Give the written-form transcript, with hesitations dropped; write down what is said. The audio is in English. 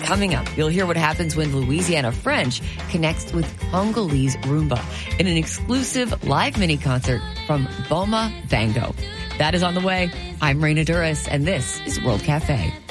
Coming up, you'll hear what happens when Louisiana French connects with Congolese rumba in an exclusive live mini concert from Boma Vango. That is on the way. I'm Raina Duras, and this is World Cafe.